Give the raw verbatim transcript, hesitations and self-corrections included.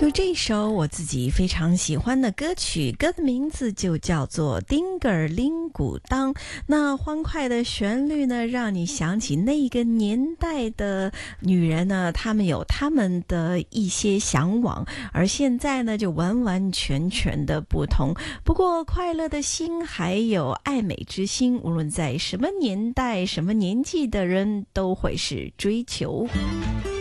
有这一首我自己非常喜欢的歌曲，歌的名字就叫做《丁格尔林古当》。那欢快的旋律呢，让你想起那个年代的女人呢，她们有她们的一些向往，而现在呢，就完完全全的不同。不过，快乐的心还有爱美之心，无论在什么年代、什么年纪的人，都会是追求。